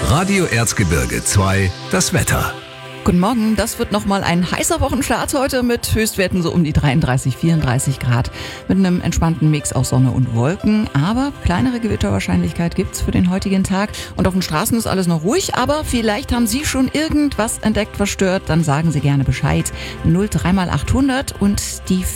Radio Erzgebirge 2, das Wetter. Guten Morgen, das wird nochmal ein heißer Wochenstart heute mit Höchstwerten so um die 33, 34 Grad. Mit einem entspannten Mix aus Sonne und Wolken, aber kleinere Gewitterwahrscheinlichkeit gibt's für den heutigen Tag. Und auf den Straßen ist alles noch ruhig, aber vielleicht haben Sie schon irgendwas entdeckt, was stört, dann sagen Sie gerne Bescheid. 03 mal 800 und die